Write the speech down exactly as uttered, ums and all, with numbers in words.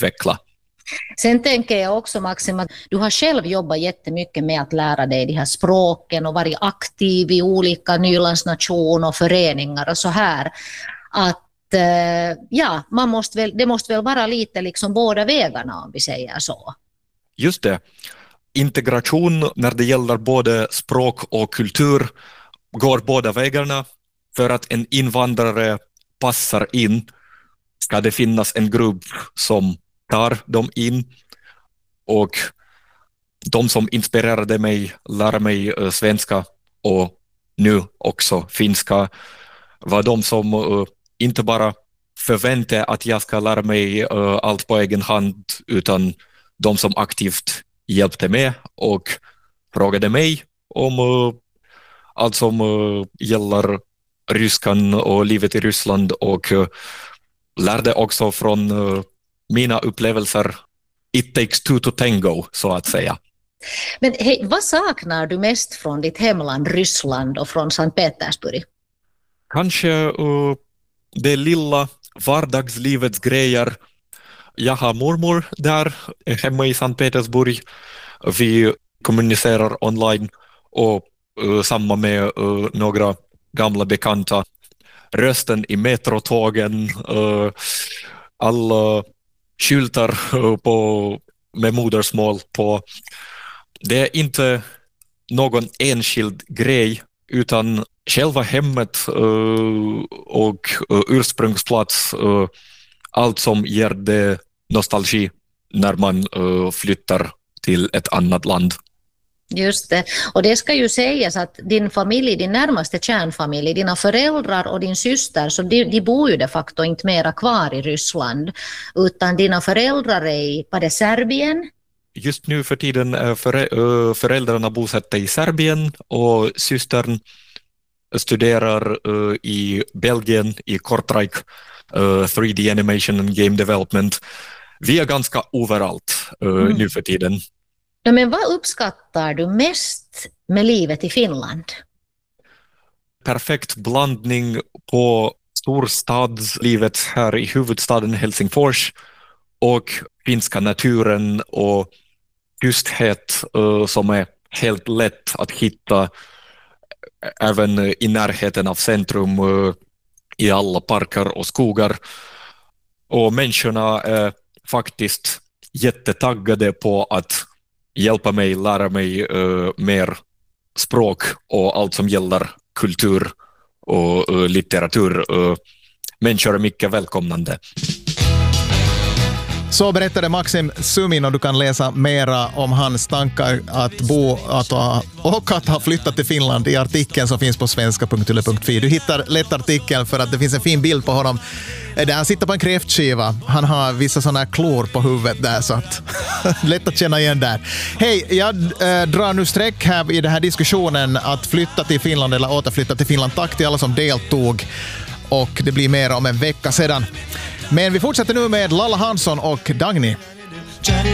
utveckla. Sen tänker jag också, Maxim, att du har själv jobbat jättemycket med att lära dig de här språken och varit aktiv i olika Nylandsnationer och föreningar och så här. Att eh, ja, man måste väl, det måste väl vara lite liksom båda vägarna, om vi säger så. Just det. Integration när det gäller både språk och kultur går båda vägarna. För att en invandrare passar in ska det finnas en grupp som tar dem in, och de som inspirerade mig lär mig uh, svenska och nu också finska var de som uh, inte bara förväntade att jag ska lära mig uh, allt på egen hand, utan de som aktivt hjälpte mig och frågade mig om uh, allt som uh, gäller ryskan och livet i Ryssland, och uh, lärde också från uh, mina upplevelser. It takes two to tango, så att säga. Men hej, vad saknar du mest från ditt hemland Ryssland och från Sankt Petersburg? Kanske uh, det lilla vardagslivets grejer. Jag har mormor där hemma i Sankt Petersburg. Vi kommunicerar online, och uh, samma med uh, några gamla bekanta. Rösten i metrotågen, uh, alla skyltar uh, på, med modersmål på. Det är inte någon enskild grej, utan själva hemmet uh, och uh, ursprungsplats, uh, allt som ger det nostalgi när man uh, flyttar till ett annat land. Just det. Och det ska ju sägas att din familj, din närmaste kärnfamilj, dina föräldrar och din syster, så de, de bor ju de facto inte mera kvar i Ryssland, utan dina föräldrar är i, var det Serbien? Just nu för tiden är för, föräldrarna bosatta i Serbien, och systern studerar uh, i Belgien, i Kortrijk, uh, tre D animation and game development. Vi är ganska överallt uh, mm. nu för tiden. Ja, men vad uppskattar du mest med livet i Finland? Perfekt blandning på storstadslivet här i huvudstaden Helsingfors och finska naturen och tysthet uh, som är helt lätt att hitta även i närheten av centrum, uh, i alla parker och skogar. Och människorna är faktiskt jättetaggade på att hjälpa mig, lära mig uh, mer språk och allt som gäller kultur och uh, litteratur. Uh, människor är mycket välkomnande. Så berättade Maxim Sumin, och du kan läsa mera om hans tankar att bo att ha, och att ha flyttat till Finland i artikeln som finns på svenska punkt yle punkt fi. Du hittar lätt artikeln för att det finns en fin bild på honom där han sitter på en kräftskiva. Han har vissa sådana här klor på huvudet där, så att lätt att känna igen där. Hej, jag äh, drar nu streck här i den här diskussionen att flytta till Finland eller återflytta till Finland. Tack till alla som deltog, och det blir mer om en vecka sedan. Men vi fortsätter nu med Lalla Hansson och Dagny.